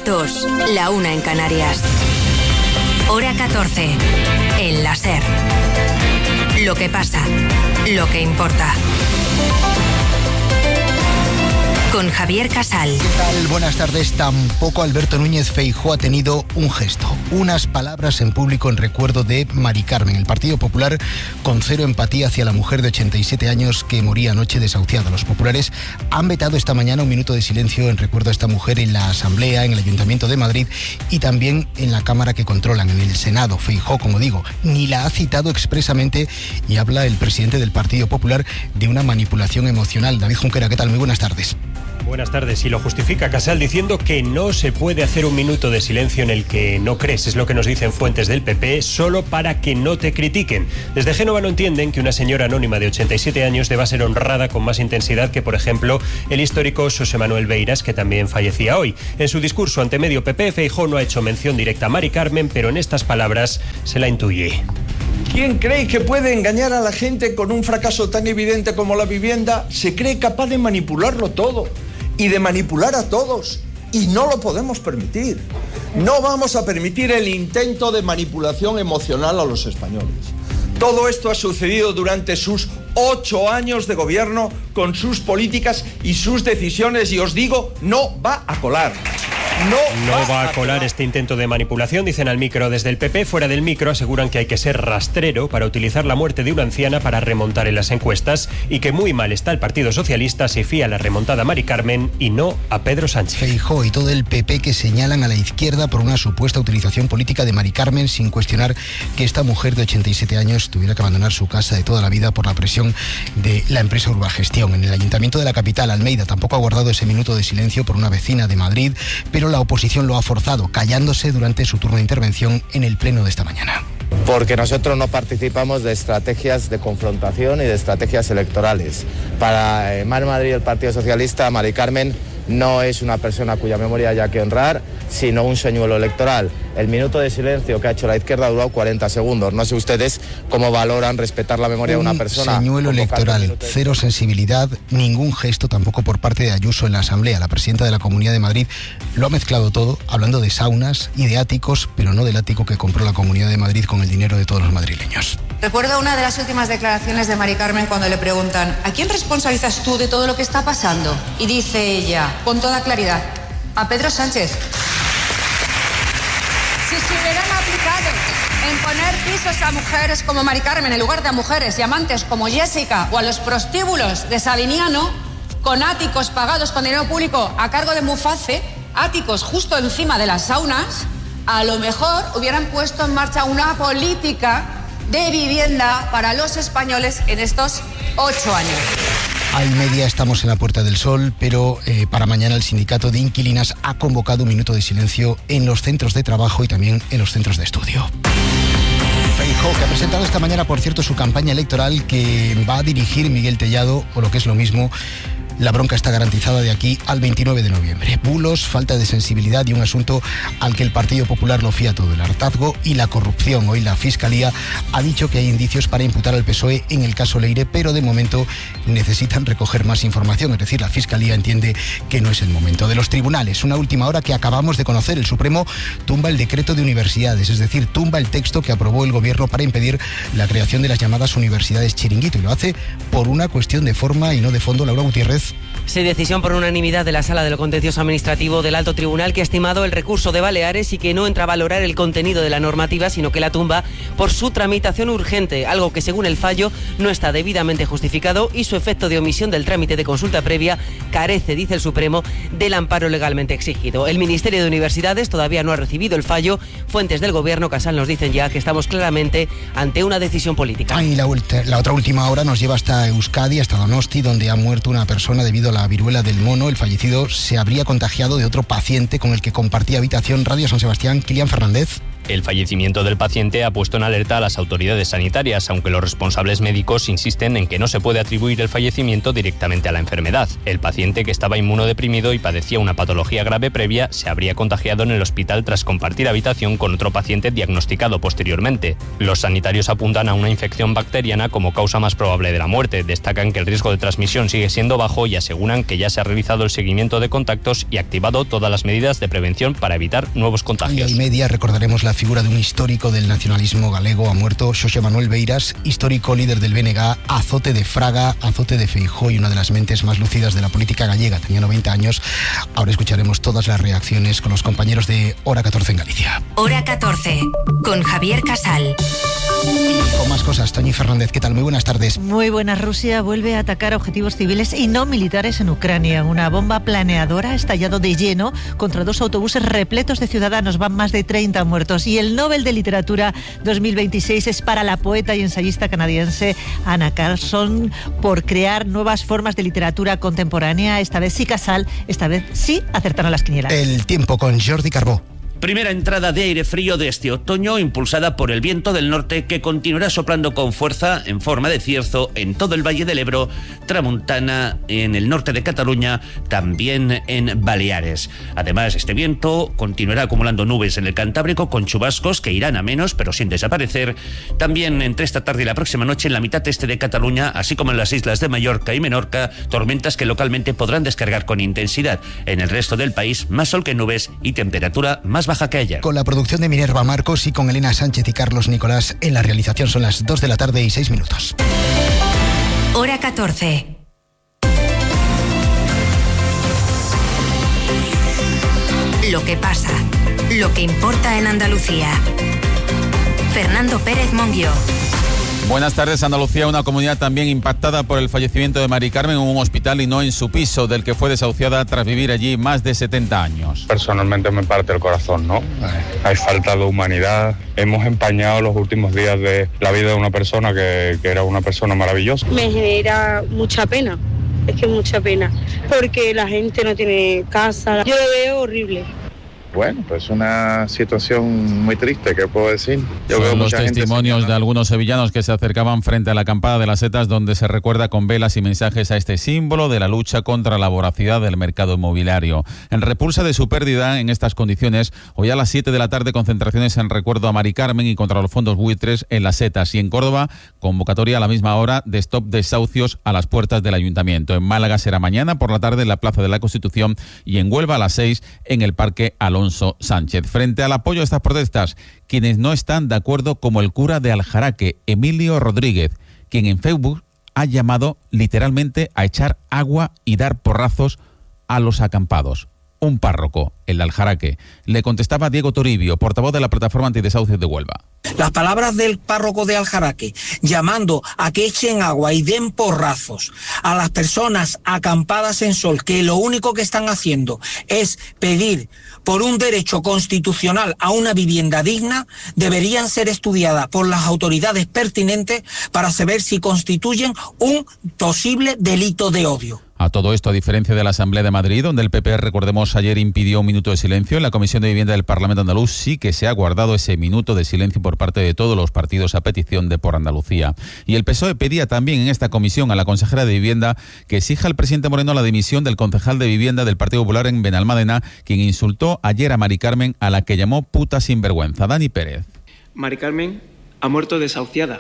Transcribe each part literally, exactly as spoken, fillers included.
las dos, la una en Canarias. Hora catorce, en la SER. Lo que pasa, lo que importa. Con Javier Casal. ¿Qué tal? Buenas tardes. Tampoco Alberto Núñez Feijóo ha tenido un gesto, unas palabras en público en recuerdo de Mari Carmen. El Partido Popular con cero empatía hacia la mujer de ochenta y siete años que moría anoche desahuciada. Los populares han vetado esta mañana un minuto de silencio en recuerdo a esta mujer en la Asamblea, en el Ayuntamiento de Madrid y también en la Cámara que controlan, en el Senado. Feijóo, como digo, ni la ha citado expresamente y habla el presidente del Partido Popular de una manipulación emocional. David Junquera, ¿qué tal? Muy buenas tardes. Buenas tardes. Y lo justifica Casal diciendo que no se puede hacer un minuto de silencio en el que no crees. Es lo que nos dicen fuentes del P P, solo para que no te critiquen. Desde Génova no entienden que una señora anónima de ochenta y siete años deba ser honrada con más intensidad que, por ejemplo, el histórico Xosé Manuel Beiras, que también fallecía hoy. En su discurso ante medio P P, Feijóo no ha hecho mención directa a Mari Carmen, pero en estas palabras se la intuye. ¿Quién cree que puede engañar a la gente con un fracaso tan evidente como la vivienda? Se cree capaz de manipularlo todo y de manipular a todos, y no lo podemos permitir. No vamos a permitir el intento de manipulación emocional a los españoles. Todo esto ha sucedido durante sus ocho años de gobierno, con sus políticas y sus decisiones, y os digo, no va a colar. No, no va a colar este intento de manipulación, dicen al micro desde el P P. Fuera del micro aseguran que hay que ser rastrero para utilizar la muerte de una anciana para remontar en las encuestas y que muy mal está el Partido Socialista si fía la remontada a Mari Carmen y no a Pedro Sánchez. Feijóo y todo el P P que señalan a la izquierda por una supuesta utilización política de Mari Carmen, sin cuestionar que esta mujer de ochenta y siete años tuviera que abandonar su casa de toda la vida por la presión de la empresa Urbagestión. En el Ayuntamiento de la capital, Almeida, tampoco ha guardado ese minuto de silencio por una vecina de Madrid, pero la oposición lo ha forzado, callándose durante su turno de intervención en el pleno de esta mañana. Porque nosotros no participamos de estrategias de confrontación y de estrategias electorales. Para eh, Mar Madrid y el Partido Socialista, Mari Carmen no es una persona cuya memoria haya que honrar, sino un señuelo electoral. El minuto de silencio que ha hecho la izquierda ha durado cuarenta segundos. No sé ustedes cómo valoran respetar la memoria un de una persona. Un señuelo electoral, cero sensibilidad, ningún gesto tampoco por parte de Ayuso en la Asamblea. La presidenta de la Comunidad de Madrid lo ha mezclado todo, hablando de saunas y de áticos, pero no del ático que compró la Comunidad de Madrid con el dinero de todos los madrileños. Recuerdo una de las últimas declaraciones de Mari Carmen cuando le preguntan ¿a quién responsabilizas tú de todo lo que está pasando? Y dice ella, con toda claridad, a Pedro Sánchez. Si se hubieran aplicado en poner pisos a mujeres como Mari Carmen en lugar de a mujeres y amantes como Jessica o a los prostíbulos de Sabiniano, con áticos pagados con dinero público a cargo de Muface, áticos justo encima de las saunas, a lo mejor hubieran puesto en marcha una política de vivienda para los españoles en estos ocho años. Hay media, estamos en la Puerta del Sol, pero eh, para mañana el sindicato de inquilinas ha convocado un minuto de silencio en los centros de trabajo y también en los centros de estudio. Feijóo, que ha presentado esta mañana, por cierto, su campaña electoral que va a dirigir Miguel Tellado, o lo que es lo mismo, la bronca está garantizada de aquí al veintinueve de noviembre. Bulos, falta de sensibilidad y un asunto al que el Partido Popular lo fía todo, el hartazgo y la corrupción. Hoy la Fiscalía ha dicho que hay indicios para imputar al P S O E en el caso Leire, pero de momento necesitan recoger más información. Es decir, la Fiscalía entiende que no es el momento. De los tribunales, una última hora que acabamos de conocer. El Supremo tumba el decreto de universidades, es decir, tumba el texto que aprobó el Gobierno para impedir la creación de las llamadas universidades chiringuito, y lo hace por una cuestión de forma y no de fondo. Laura Gutiérrez. Sí, decisión por unanimidad de la Sala de lo Contencioso Administrativo del Alto Tribunal, que ha estimado el recurso de Baleares y que no entra a valorar el contenido de la normativa, sino que la tumba por su tramitación urgente, algo que según el fallo no está debidamente justificado y su efecto de omisión del trámite de consulta previa carece, dice el Supremo, del amparo legalmente exigido. El Ministerio de Universidades todavía no ha recibido el fallo. Fuentes del Gobierno, Casal, nos dicen ya que estamos claramente ante una decisión política. Ah, y la, la otra última hora nos lleva hasta Euskadi, hasta Donosti, donde ha muerto una persona debido a la viruela del mono. El fallecido se habría contagiado de otro paciente con el que compartía habitación. Radio San Sebastián, Kilian Fernández. El fallecimiento del paciente ha puesto en alerta a las autoridades sanitarias, aunque los responsables médicos insisten en que no se puede atribuir el fallecimiento directamente a la enfermedad. El paciente, que estaba inmunodeprimido y padecía una patología grave previa, se habría contagiado en el hospital tras compartir habitación con otro paciente diagnosticado posteriormente. Los sanitarios apuntan a una infección bacteriana como causa más probable de la muerte. Destacan que el riesgo de transmisión sigue siendo bajo y aseguran que ya se ha realizado el seguimiento de contactos y activado todas las medidas de prevención para evitar nuevos contagios. Y media recordaremos la figura de un histórico del nacionalismo galego. Ha muerto Xosé Manuel Beiras, histórico líder del B N G, azote de Fraga, azote de Feijóo y una de las mentes más lúcidas de la política gallega. Tenía noventa años. Ahora escucharemos todas las reacciones con los compañeros de Hora catorce en Galicia. Hora catorce, con Javier Casal. Y con más cosas, Toñi Fernández, ¿qué tal? Muy buenas tardes. Muy buenas. Rusia vuelve a atacar objetivos civiles y no militares en Ucrania. Una bomba planeadora ha estallado de lleno contra dos autobuses repletos de ciudadanos. Van más de treinta muertos. Y el Nobel de Literatura dos mil veintiséis es para la poeta y ensayista canadiense Anna Carlson por crear nuevas formas de literatura contemporánea. Esta vez sí, Casal, esta vez sí acertaron las quinielas. El tiempo con Jordi Carbó. Primera entrada de aire frío de este otoño, impulsada por el viento del norte, que continuará soplando con fuerza en forma de cierzo en todo el Valle del Ebro, Tramuntana, en el norte de Cataluña, también en Baleares. Además, este viento continuará acumulando nubes en el Cantábrico con chubascos que irán a menos, pero sin desaparecer. También entre esta tarde y la próxima noche en la mitad este de Cataluña, así como en las islas de Mallorca y Menorca, tormentas que localmente podrán descargar con intensidad. En el resto del país, más sol que nubes y temperatura más baja que ayer. Con la producción de Minerva Marcos y con Elena Sánchez y Carlos Nicolás en la realización. Son las dos de la tarde y seis minutos. Hora catorce. Lo que pasa, lo que importa en Andalucía. Fernando Pérez Monguió. Buenas tardes. Andalucía, una comunidad también impactada por el fallecimiento de Mari Carmen en un hospital y no en su piso, del que fue desahuciada tras vivir allí más de setenta años. Personalmente me parte el corazón, ¿no? Hay falta de humanidad. Hemos empañado los últimos días de la vida de una persona que, que era una persona maravillosa. Me genera mucha pena, es que mucha pena, porque la gente no tiene casa. Yo lo veo horrible. Bueno, pues una situación muy triste, ¿qué puedo decir? Yo Son veo los mucha testimonios gente de algunos sevillanos que se acercaban frente a la acampada de las Setas, donde se recuerda con velas y mensajes a este símbolo de la lucha contra la voracidad del mercado inmobiliario. En repulsa de su pérdida en estas condiciones, hoy a las siete de la tarde concentraciones en recuerdo a Mari Carmen y contra los fondos buitres en las Setas, y en Córdoba convocatoria a la misma hora de stop desahucios a las puertas del Ayuntamiento. En Málaga será mañana por la tarde en la Plaza de la Constitución y en Huelva a las seis en el Parque Alonso Sánchez. Frente al apoyo a estas protestas, quienes no están de acuerdo, como el cura de Aljaraque, Emilio Rodríguez, quien en Facebook ha llamado literalmente a echar agua y dar porrazos a los acampados. Un párroco, el de Aljaraque, le contestaba a Diego Toribio, portavoz de la Plataforma Antidesahucios de Huelva. Las palabras del párroco de Aljaraque, llamando a que echen agua y den porrazos a las personas acampadas en sol, que lo único que están haciendo es pedir por un derecho constitucional a una vivienda digna, deberían ser estudiadas por las autoridades pertinentes para saber si constituyen un posible delito de odio. A todo esto, a diferencia de la Asamblea de Madrid, donde el P P, recordemos, ayer impidió un minuto de silencio, en la Comisión de Vivienda del Parlamento Andaluz sí que se ha guardado ese minuto de silencio por parte de todos los partidos a petición de Por Andalucía. Y el P S O E pedía también en esta comisión a la consejera de Vivienda que exija al presidente Moreno la dimisión del concejal de Vivienda del Partido Popular en Benalmádena, quien insultó ayer a Mari Carmen, a la que llamó puta sinvergüenza. Dani Pérez. Mari Carmen ha muerto desahuciada,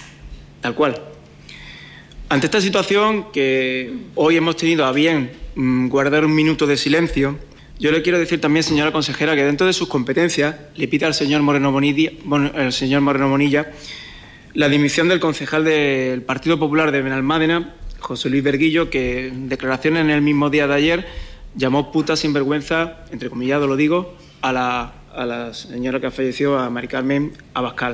tal cual. Ante esta situación, que hoy hemos tenido a bien mmm, guardar un minuto de silencio, yo le quiero decir también, señora consejera, que dentro de sus competencias le pida al señor Moreno Bonilla, bon, el señor Moreno Bonilla la dimisión del concejal del Partido Popular de Benalmádena, José Luis Berguillo, que en declaraciones en el mismo día de ayer llamó puta sinvergüenza, entrecomillado lo digo, a la, a la señora que falleció, a Mari Carmen Abascal.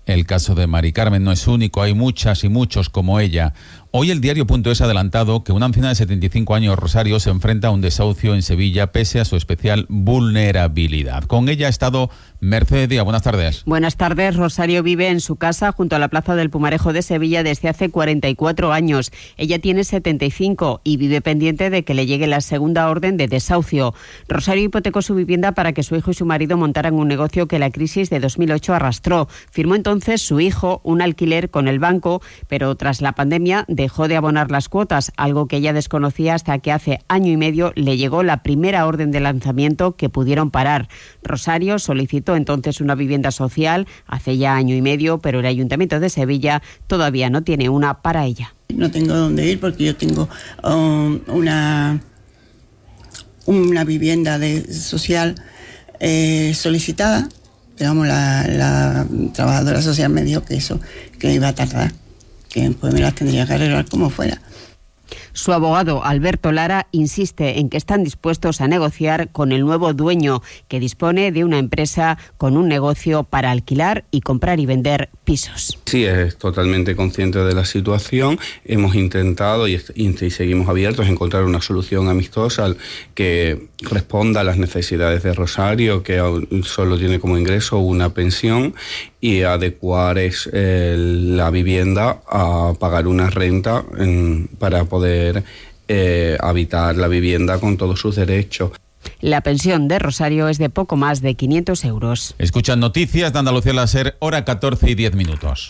El caso de Mari Carmen no es único, hay muchas y muchos como ella. Hoy el diario.es ha adelantado que una anciana de setenta y cinco años, Rosario, se enfrenta a un desahucio en Sevilla pese a su especial vulnerabilidad. Con ella ha estado Mercedes Díaz. Buenas tardes. Buenas tardes. Rosario vive en su casa junto a la Plaza del Pumarejo de Sevilla desde hace cuarenta y cuatro años. Ella tiene setenta y cinco y vive pendiente de que le llegue la segunda orden de desahucio. Rosario hipotecó su vivienda para que su hijo y su marido montaran un negocio que la crisis de dos mil ocho arrastró. Firmó entonces su hijo un alquiler con el banco, pero tras la pandemia dejó de abonar las cuotas, algo que ella desconocía hasta que hace año y medio le llegó la primera orden de lanzamiento que pudieron parar. Rosario solicitó entonces una vivienda social hace ya año y medio, pero el Ayuntamiento de Sevilla todavía no tiene una para ella. No tengo dónde ir porque yo tengo um, una, una vivienda de, social eh, solicitada. Digamos, la, la trabajadora social me dijo que eso que iba a tardar, que pues me las tendría que arreglar como fuera. Su abogado, Alberto Lara, insiste en que están dispuestos a negociar con el nuevo dueño, que dispone de una empresa con un negocio para alquilar y comprar y vender pisos. Sí, es totalmente consciente de la situación. Hemos intentado y, y seguimos abiertos a encontrar una solución amistosa que responda a las necesidades de Rosario, que solo tiene como ingreso una pensión, y adecuar es, eh, la vivienda a pagar una renta en, para poder eh, habitar la vivienda con todos sus derechos. La pensión de Rosario es de poco más de quinientos euros. Escuchan noticias de Andalucía La Ser, hora catorce y diez minutos.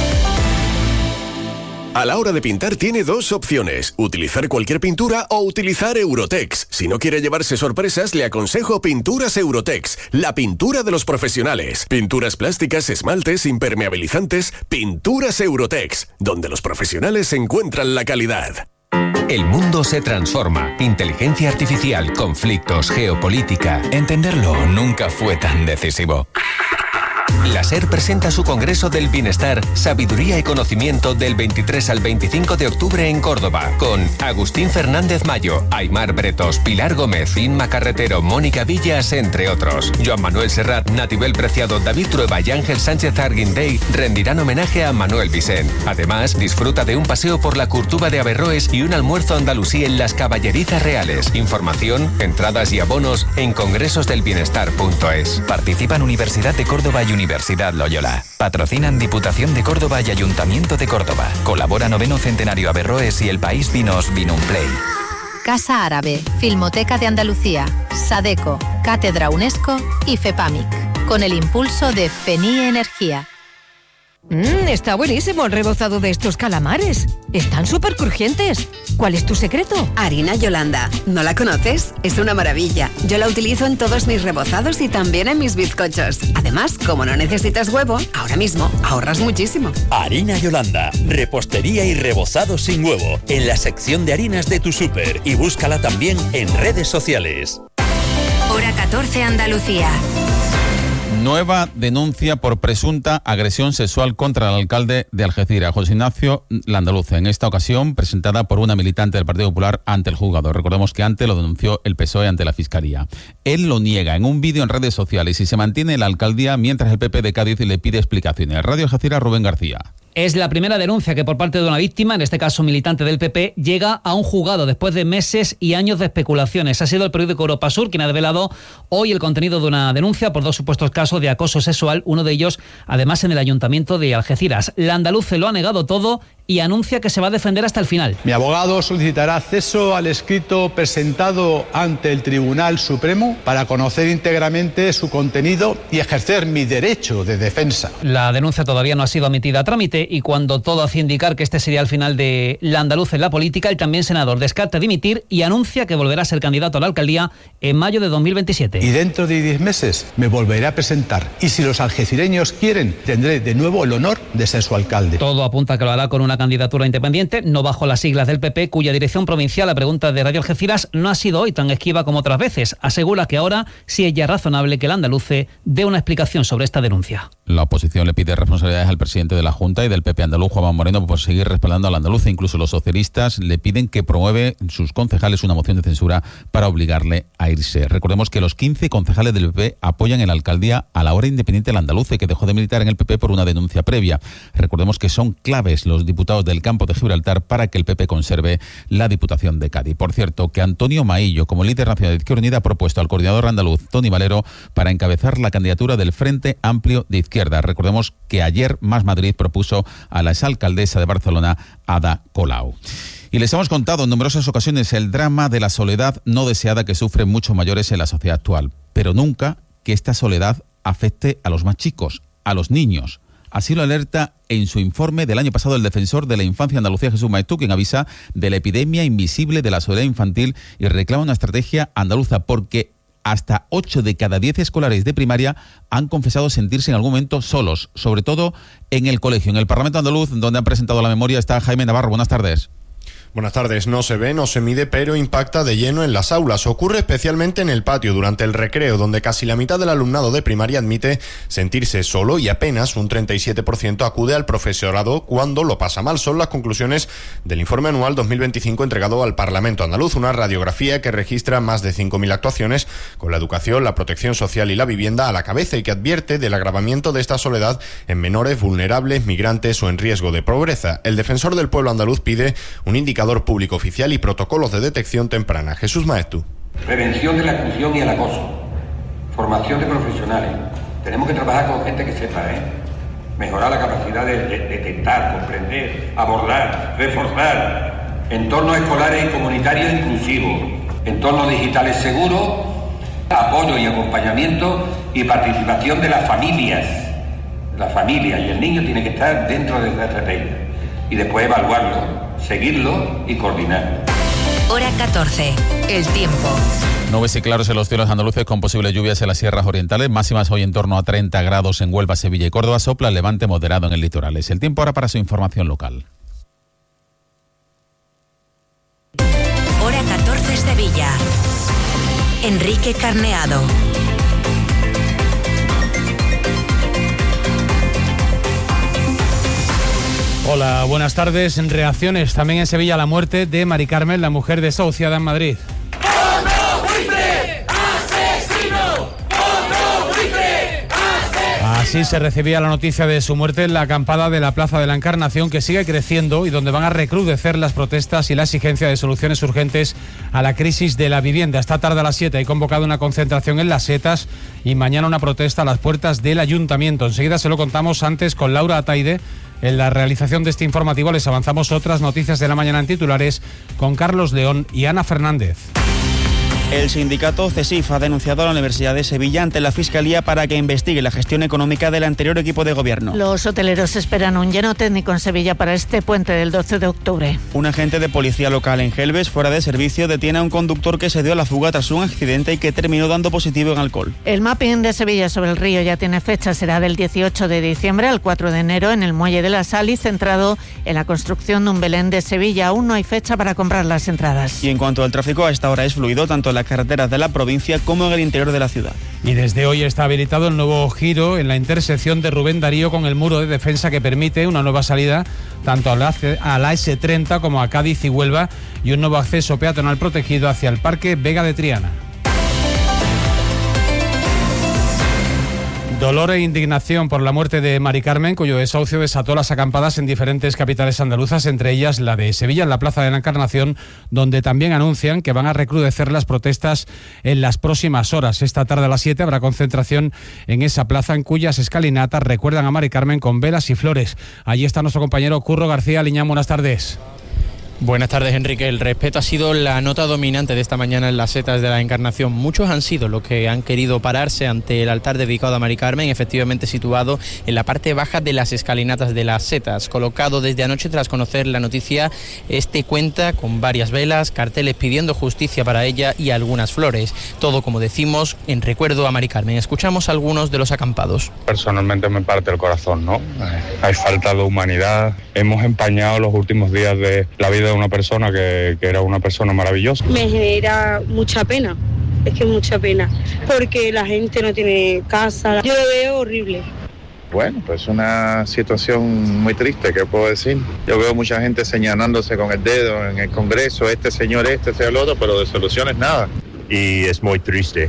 A la hora de pintar tiene dos opciones, utilizar cualquier pintura o utilizar Eurotex. Si no quiere llevarse sorpresas, le aconsejo Pinturas Eurotex, la pintura de los profesionales. Pinturas plásticas, esmaltes, impermeabilizantes, Pinturas Eurotex, donde los profesionales encuentran la calidad. El mundo se transforma. Inteligencia artificial, conflictos, geopolítica. Entenderlo nunca fue tan decisivo. La SER presenta su Congreso del Bienestar, Sabiduría y Conocimiento del veintitrés al veinticinco de octubre en Córdoba, con Agustín Fernández Mayo, Aymar Bretos, Pilar Gómez, Inma Carretero, Mónica Villas, entre otros. Joan Manuel Serrat, Natibel Preciado, David Trueba y Ángel Sánchez Arguindey rendirán homenaje a Manuel Vicent. Además, disfruta de un paseo por la Curtuba de Averroes y un almuerzo andalusí en las Caballerizas Reales. Información, entradas y abonos en congresos del bienestar punto es. Participan Universidad de Córdoba y Universidad Loyola. Patrocinan Diputación de Córdoba y Ayuntamiento de Córdoba. Colabora Noveno Centenario Averroes y El País Vinos Vinumplay. Casa Árabe, Filmoteca de Andalucía, Sadeco, Cátedra UNESCO y FEPAMIC. Con el impulso de FENI Energía. Mmm, está buenísimo el rebozado de estos calamares. Están súper crujientes. ¿Cuál es tu secreto? Harina Yolanda. ¿No la conoces? Es una maravilla. Yo la utilizo en todos mis rebozados y también en mis bizcochos. Además, como no necesitas huevo, ahora mismo ahorras muchísimo. Harina Yolanda. Repostería y rebozado sin huevo. En la sección de harinas de tu súper. Y búscala también en redes sociales. Hora catorce Andalucía. Nueva denuncia por presunta agresión sexual contra el alcalde de Algeciras, José Ignacio Landaluce. En esta ocasión presentada por una militante del Partido Popular ante el juzgado. Recordemos que antes lo denunció el P S O E ante la Fiscalía. Él lo niega en un vídeo en redes sociales y se mantiene en la alcaldía mientras el P P de Cádiz le pide explicaciones. Radio Algeciras, Rubén García. Es la primera denuncia que por parte de una víctima, en este caso militante del P P, llega a un juzgado después de meses y años de especulaciones. Ha sido el periódico Europa Sur quien ha desvelado hoy el contenido de una denuncia por dos supuestos casos de acoso sexual, uno de ellos además en el Ayuntamiento de Algeciras. Landaluce lo ha negado todo y anuncia que se va a defender hasta el final. Mi abogado solicitará acceso al escrito presentado ante el Tribunal Supremo para conocer íntegramente su contenido y ejercer mi derecho de defensa. La denuncia todavía no ha sido admitida a trámite y cuando todo hacía indicar que este sería el final de Landaluce en la política, el también senador descarta dimitir y anuncia que volverá a ser candidato a la alcaldía en mayo de dos mil veintisiete. Y dentro de diez meses me volveré a presentar y si los algecireños quieren, tendré de nuevo el honor de ser su alcalde. Todo apunta a que lo hará con una una candidatura independiente, no bajo las siglas del P P, cuya dirección provincial, a preguntas de Radio Algeciras, no ha sido hoy tan esquiva como otras veces. Asegura que ahora sí es ya razonable que el andaluce dé una explicación sobre esta denuncia. La oposición le pide responsabilidades al presidente de la Junta y del P P andaluz, Juanma Moreno, por seguir respaldando al andaluce. Incluso los socialistas le piden que promueve sus concejales una moción de censura para obligarle a irse. Recordemos que los quince concejales del P P apoyan en la alcaldía a la hora independiente del andaluce, que dejó de militar en el P P por una denuncia previa. Recordemos que son claves los diputados del campo de Gibraltar para que el P P conserve la Diputación de Cádiz. Por cierto, que Antonio Maillo, como líder nacional de Izquierda Unida, ha propuesto al coordinador andaluz, Toni Valero, para encabezar la candidatura del Frente Amplio de Izquierda. Recordemos que ayer Más Madrid propuso a la exalcaldesa de Barcelona, Ada Colau. Y les hemos contado en numerosas ocasiones el drama de la soledad no deseada que sufren muchos mayores en la sociedad actual, pero nunca que esta soledad afecte a los más chicos, a los niños. Así lo alerta en su informe del año pasado el defensor de la infancia Andalucía, Jesús Maestú, quien avisa de la epidemia invisible de la soledad infantil y reclama una estrategia andaluza, porque hasta ocho de cada diez escolares de primaria han confesado sentirse en algún momento solos, sobre todo en el colegio. En el Parlamento andaluz, donde han presentado la memoria, está Jaime Navarro. Buenas tardes. Buenas tardes. No se ve, no se mide, pero impacta de lleno en las aulas. Ocurre especialmente en el patio durante el recreo, donde casi la mitad del alumnado de primaria admite sentirse solo y apenas un treinta y siete por ciento acude al profesorado cuando lo pasa mal. Son las conclusiones del informe anual dos mil veinticinco entregado al Parlamento andaluz, una radiografía que registra más de cinco mil actuaciones con la educación, la protección social y la vivienda a la cabeza, y que advierte del agravamiento de esta soledad en menores vulnerables, migrantes o en riesgo de pobreza. El defensor del pueblo andaluz pide un indicador público oficial y protocolos de detección temprana. Jesús Maestú. Prevención de la exclusión y el acoso. Formación de profesionales. Tenemos que trabajar con gente que sepa, ¿eh? Mejorar la capacidad de, de detectar, comprender, abordar, reforzar. Entornos escolares y comunitarios inclusivos. Entornos digitales seguros. Apoyo y acompañamiento y participación de las familias. La familia y el niño tiene que estar dentro de esta estrategia. Y después evaluarlo, seguirlo y coordinar. Hora catorce. El tiempo. Nubes y claros en los cielos andaluces con posibles lluvias en las sierras orientales. Máximas hoy en torno a treinta grados en Huelva, Sevilla y Córdoba. Sopla el levante moderado en el litoral. Es el tiempo ahora para su información local. Hora catorce, Sevilla. Enrique Carneado. Hola, buenas tardes. En reacciones también en Sevilla a la muerte de Mari Carmen, la mujer desahuciada en Madrid. ¡Otro buitre! ¡Asesino! ¡Otro buitre! ¡Asesino! Así se recibía la noticia de su muerte en la acampada de la Plaza de la Encarnación, que sigue creciendo y donde van a recrudecer las protestas y la exigencia de soluciones urgentes a la crisis de la vivienda. Esta tarde a las siete hay convocado una concentración en Las Setas y mañana una protesta a las puertas del Ayuntamiento. Enseguida se lo contamos, antes con Laura Ataide. En la realización de este informativo les avanzamos otras noticias de la mañana en titulares con Carlos León y Ana Fernández. El sindicato CESIF ha denunciado a la Universidad de Sevilla ante la Fiscalía para que investigue la gestión económica del anterior equipo de gobierno. Los hoteleros esperan un lleno técnico en Sevilla para este puente del doce de octubre. Un agente de policía local en Gelbes, fuera de servicio, detiene a un conductor que se dio a la fuga tras un accidente y que terminó dando positivo en alcohol. El mapping de Sevilla sobre el río ya tiene fecha, será del dieciocho de diciembre al cuatro de enero en el Muelle de la Sal y centrado en la construcción de un Belén de Sevilla. Aún no hay fecha para comprar las entradas. Y en cuanto al tráfico, a esta hora es fluido tanto en la carreteras de la provincia como en el interior de la ciudad. Y desde hoy está habilitado el nuevo giro en la intersección de Rubén Darío con el muro de defensa que permite una nueva salida tanto a la, a la ese treinta como a Cádiz y Huelva, y un nuevo acceso peatonal protegido hacia el Parque Vega de Triana. Dolor e indignación por la muerte de Mari Carmen, cuyo desahucio desató las acampadas en diferentes capitales andaluzas, entre ellas la de Sevilla, en la Plaza de la Encarnación, donde también anuncian que van a recrudecer las protestas en las próximas horas. Esta tarde a las siete habrá concentración en esa plaza, en cuyas escalinatas recuerdan a Mari Carmen con velas y flores. Allí está nuestro compañero Curro García Liñán. Buenas tardes. Buenas tardes, Enrique. El respeto ha sido la nota dominante de esta mañana en las Setas de la Encarnación. Muchos han sido los que han querido pararse ante el altar dedicado a Mari Carmen, efectivamente situado en la parte baja de las escalinatas de las Setas. Colocado desde anoche tras conocer la noticia, este cuenta con varias velas, carteles pidiendo justicia para ella y algunas flores. Todo, como decimos, en recuerdo a Mari Carmen. Escuchamos a algunos de los acampados. Personalmente me parte el corazón, ¿no? Hay falta de humanidad hemos empañado los últimos días de la vida de una persona que, que era una persona maravillosa. Me genera mucha pena, es que mucha pena, porque la gente no tiene casa, yo lo veo horrible. Bueno, pues una situación muy triste, ¿qué puedo decir? Yo veo mucha gente señalándose con el dedo en el Congreso, este señor, este, este, el otro, pero de soluciones nada. Y es muy triste.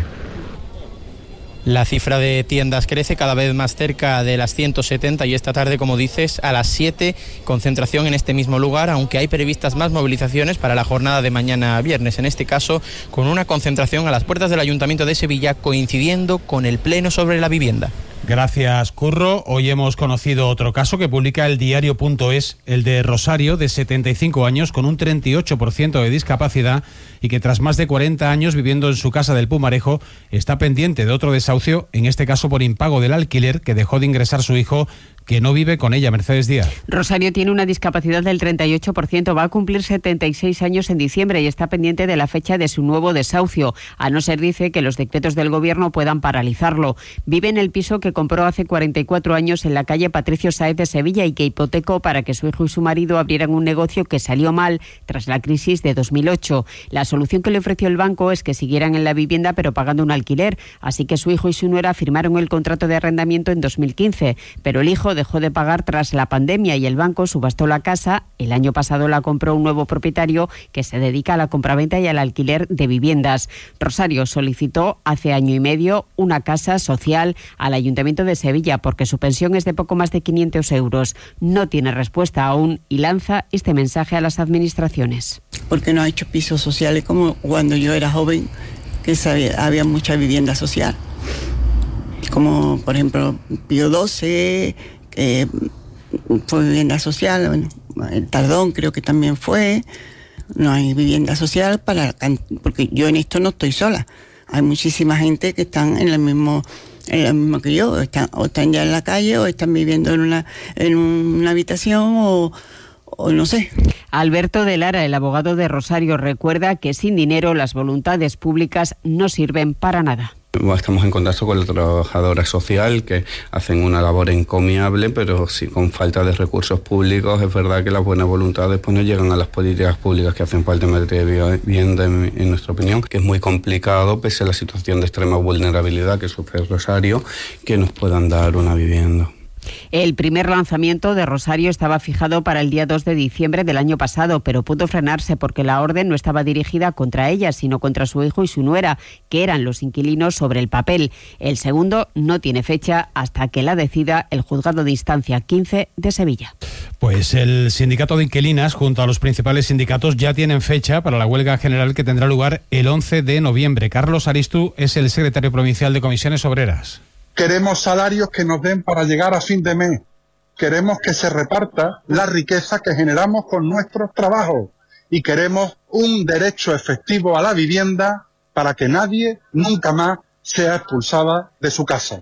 La cifra de tiendas crece cada vez más cerca de las ciento setenta y esta tarde, como dices, a las siete, concentración en este mismo lugar, aunque hay previstas más movilizaciones para la jornada de mañana viernes, en este caso con una concentración a las puertas del Ayuntamiento de Sevilla coincidiendo con el pleno sobre la vivienda. Gracias, Curro. Hoy hemos conocido otro caso que publica el diario punto es, el de Rosario, de setenta y cinco años, con un treinta y ocho por ciento de discapacidad y que tras más de cuarenta años viviendo en su casa del Pumarejo está pendiente de otro desahucio, en este caso por impago del alquiler que dejó de ingresar su hijo, que no vive con ella. Mercedes Díaz. Rosario tiene una discapacidad del treinta y ocho por ciento, va a cumplir setenta y seis años en diciembre y está pendiente de la fecha de su nuevo desahucio, a no ser, dice, que los decretos del Gobierno puedan paralizarlo. Vive en el piso que compró hace cuarenta y cuatro años en la calle Patricio Sáez de Sevilla y que hipotecó para que su hijo y su marido abrieran un negocio que salió mal tras la crisis de dos mil ocho. La solución que le ofreció el banco es que siguieran en la vivienda pero pagando un alquiler, así que su hijo y su nuera firmaron el contrato de arrendamiento en dos mil quince, pero el hijo dejó de pagar tras la pandemia y el banco subastó la casa. El año pasado la compró un nuevo propietario que se dedica a la compraventa y al alquiler de viviendas. Rosario solicitó hace año y medio una casa social al Ayuntamiento de Sevilla porque su pensión es de poco más de quinientos euros. No tiene respuesta aún y lanza este mensaje a las administraciones. Porque no ha hecho pisos sociales como cuando yo era joven, que sabía, había mucha vivienda social. Como por ejemplo Pío doce, que fue vivienda social, bueno, el Tardón creo que también fue. No hay vivienda social para, porque yo en esto no estoy sola. Hay muchísima gente que están en el mismo, en lo mismo que yo, están, o están ya en la calle o están viviendo en una, en una habitación o, o no sé. Alberto de Lara, el abogado de Rosario, recuerda que sin dinero las voluntades públicas no sirven para nada. Estamos en contacto con la trabajadora social que hacen una labor encomiable, pero sí, con falta de recursos públicos es verdad que las buenas voluntades pues no llegan a las políticas públicas que hacen falta en materia de vivienda, en, en nuestra opinión, que es muy complicado, pese a la situación de extrema vulnerabilidad que sufre Rosario, que nos puedan dar una vivienda. El primer lanzamiento de Rosario estaba fijado para el día dos de diciembre del año pasado, pero pudo frenarse porque la orden no estaba dirigida contra ella, sino contra su hijo y su nuera, que eran los inquilinos sobre el papel. El segundo no tiene fecha hasta que la decida el Juzgado de Instancia quince de Sevilla. Pues el sindicato de inquilinas, junto a los principales sindicatos, ya tienen fecha para la huelga general que tendrá lugar el once de noviembre. Carlos Aristu es el secretario provincial de Comisiones Obreras. Queremos salarios que nos den para llegar a fin de mes. Queremos que se reparta la riqueza que generamos con nuestros trabajos. Y queremos un derecho efectivo a la vivienda para que nadie nunca más sea expulsada de su casa.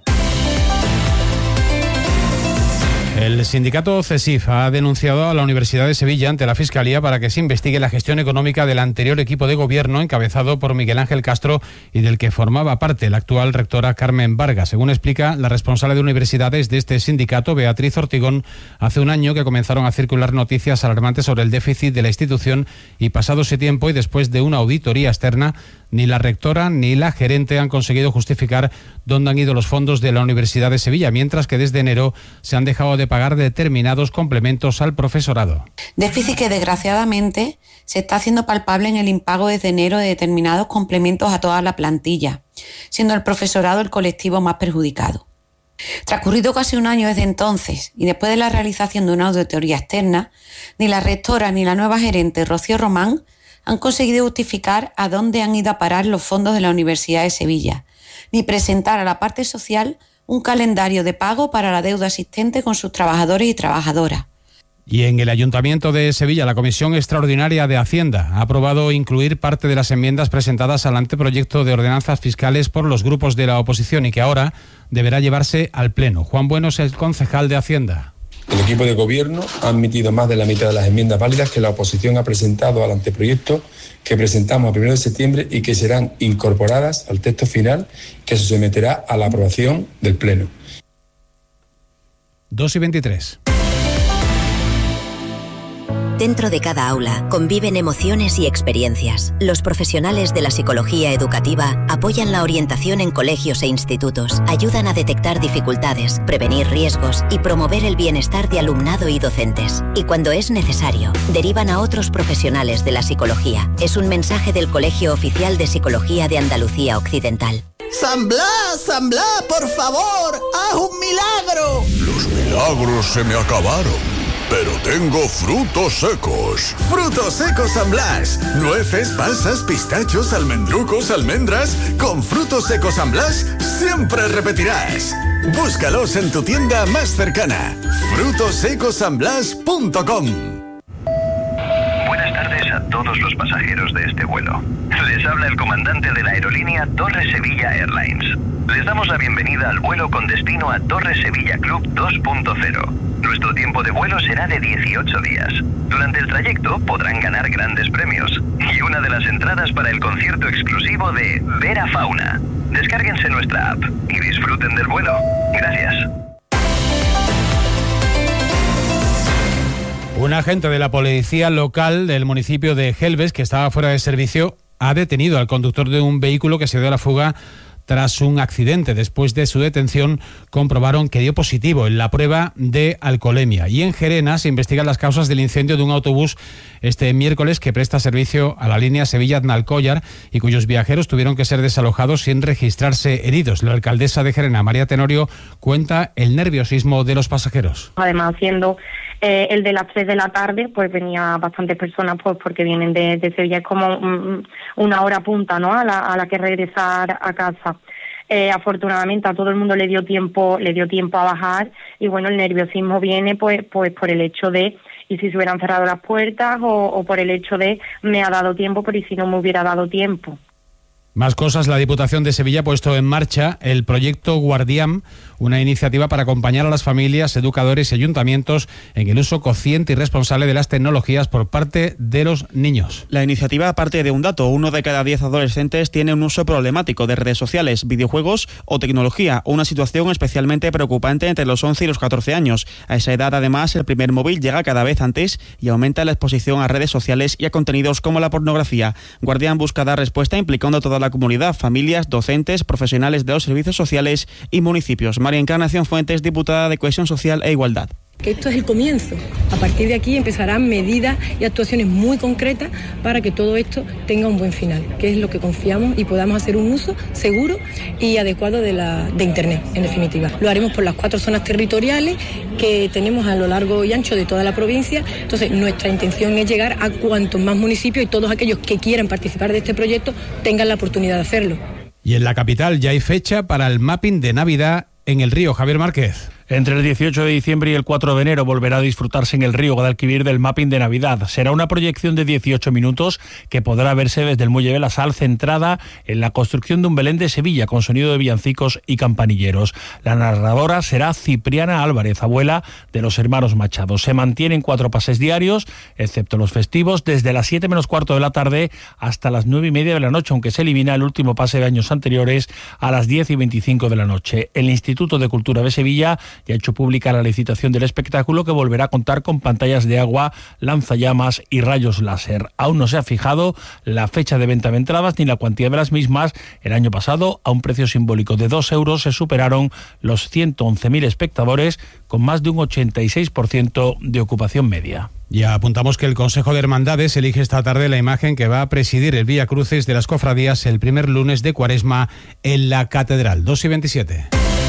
El sindicato CESIF ha denunciado a la Universidad de Sevilla ante la Fiscalía para que se investigue la gestión económica del anterior equipo de gobierno encabezado por Miguel Ángel Castro y del que formaba parte la actual rectora Carmen Vargas. Según explica la responsable de universidades de este sindicato, Beatriz Ortigón, hace un año que comenzaron a circular noticias alarmantes sobre el déficit de la institución y pasado ese tiempo y después de una auditoría externa, ni la rectora ni la gerente han conseguido justificar dónde han ido los fondos de la Universidad de Sevilla, mientras que desde enero se han dejado de pagar determinados complementos al profesorado. Déficit que desgraciadamente se está haciendo palpable en el impago desde enero de determinados complementos a toda la plantilla, siendo el profesorado el colectivo más perjudicado. Transcurrido casi un año desde entonces y después de la realización de una auditoría externa, ni la rectora ni la nueva gerente Rocío Román han conseguido justificar a dónde han ido a parar los fondos de la Universidad de Sevilla, ni presentar a la parte social un calendario de pago para la deuda existente con sus trabajadores y trabajadoras. Y en el Ayuntamiento de Sevilla, la Comisión Extraordinaria de Hacienda ha aprobado incluir parte de las enmiendas presentadas al anteproyecto de ordenanzas fiscales por los grupos de la oposición y que ahora deberá llevarse al Pleno. Juan Bueno es el concejal de Hacienda. El equipo de gobierno ha admitido más de la mitad de las enmiendas válidas que la oposición ha presentado al anteproyecto que presentamos a primero de septiembre y que serán incorporadas al texto final que se someterá a la aprobación del Pleno. dos y veintitrés. Dentro de cada aula conviven emociones y experiencias. Los profesionales de la psicología educativa apoyan la orientación en colegios e institutos, ayudan a detectar dificultades, prevenir riesgos y promover el bienestar de alumnado y docentes. Y cuando es necesario, derivan a otros profesionales de la psicología. Es un mensaje del Colegio Oficial de Psicología de Andalucía Occidental. San Blas, San Blas, por favor, haz un milagro. Los milagros se me acabaron. Pero tengo frutos secos. Frutos secos San Blas. Nueces, pasas, pistachos, almendrucos, almendras. Con frutos secos San Blas siempre repetirás. Búscalos en tu tienda más cercana. frutos secos san blas punto com. Buenas tardes a todos los pasajeros de este vuelo. Les habla el comandante de la aerolínea Torre Sevilla Airlines. Les damos la bienvenida al vuelo con destino a Torre Sevilla Club dos punto cero. Nuestro tiempo de vuelo será de dieciocho días. Durante el trayecto podrán ganar grandes premios y una de las entradas para el concierto exclusivo de Vera Fauna. Descárguense nuestra app y disfruten del vuelo. Gracias. Un agente de la policía local del municipio de Gelbes, que estaba fuera de servicio, ha detenido al conductor de un vehículo que se dio a la fuga tras un accidente. Después de su detención, comprobaron que dio positivo en la prueba de alcoholemia. Y en Gerena se investigan las causas del incendio de un autobús este miércoles que presta servicio a la línea Sevilla-Aznalcóllar y cuyos viajeros tuvieron que ser desalojados sin registrarse heridos. La alcaldesa de Gerena, María Tenorio, cuenta el nerviosismo de los pasajeros. Además, siendo eh, el de las tres de la tarde, pues venía bastantes personas pues porque vienen de, de Sevilla. Es como um, una hora punta, ¿no?, a la, a la que regresar a casa. Eh, afortunadamente a todo el mundo le dio tiempo, le dio tiempo a bajar y bueno, el nerviosismo viene pues, pues por el hecho de y si se hubieran cerrado las puertas o, o por el hecho de me ha dado tiempo, pero y si no me hubiera dado tiempo. Más cosas, la Diputación de Sevilla ha puesto en marcha el proyecto Guardián, una iniciativa para acompañar a las familias, educadores y ayuntamientos en el uso consciente y responsable de las tecnologías por parte de los niños. La iniciativa parte de un dato: uno de cada diez adolescentes tiene un uso problemático de redes sociales, videojuegos o tecnología, una situación especialmente preocupante entre los once y los catorce años. A esa edad, además, el primer móvil llega cada vez antes y aumenta la exposición a redes sociales y a contenidos como la pornografía. Guardián busca dar respuesta implicando a toda la comunidad, familias, docentes, profesionales de los servicios sociales y municipios. María Encarnación Fuentes, diputada de Cohesión Social e Igualdad. Que esto es el comienzo. A partir de aquí empezarán medidas y actuaciones muy concretas para que todo esto tenga un buen final, que es lo que confiamos y podamos hacer un uso seguro y adecuado de, la, de Internet, en definitiva. Lo haremos por las cuatro zonas territoriales que tenemos a lo largo y ancho de toda la provincia. Entonces, nuestra intención es llegar a cuantos más municipios y todos aquellos que quieran participar de este proyecto tengan la oportunidad de hacerlo. Y en la capital ya hay fecha para el mapping de Navidad en el río. Javier Márquez. Entre el dieciocho de diciembre y el cuatro de enero volverá a disfrutarse en el río Guadalquivir del mapping de Navidad. Será una proyección de dieciocho minutos que podrá verse desde el Muelle de la Sal, centrada en la construcción de un Belén de Sevilla con sonido de villancicos y campanilleros. La narradora será Cipriana Álvarez, abuela de los hermanos Machado. Se mantienen cuatro pases diarios, excepto los festivos, desde las siete menos cuarto de la tarde hasta las nueve y media de la noche, aunque se elimina el último pase de años anteriores a las diez y veinticinco de la noche. El Instituto de Cultura de Sevilla y ha hecho pública la licitación del espectáculo, que volverá a contar con pantallas de agua, lanzallamas y rayos láser. Aún no se ha fijado la fecha de venta de entradas ni la cuantía de las mismas. El año pasado, a un precio simbólico de dos euros, se superaron los ciento once mil espectadores, con más de un ochenta y seis por ciento de ocupación media. Ya apuntamos que el Consejo de Hermandades elige esta tarde la imagen que va a presidir el Vía Crucis de las Cofradías el primer lunes de Cuaresma en la Catedral. dos y veintisiete.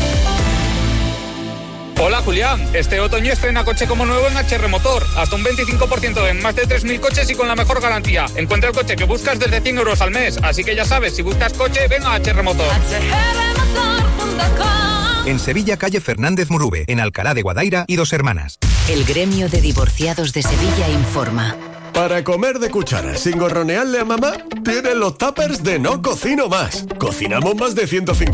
Hola Julián, este otoño estrena coche como nuevo en H R Motor, hasta un veinticinco por ciento en más de tres mil coches y con la mejor garantía. Encuentra el coche que buscas desde cien euros al mes, así que ya sabes, si buscas coche, ven a H R Motor. En Sevilla, calle Fernández Murube, en Alcalá de Guadaira y Dos Hermanas. El gremio de divorciados de Sevilla informa. Para comer de cuchara sin gorronearle a mamá, tienen los tuppers de No Cocino Más. Cocinamos más de ciento cincuenta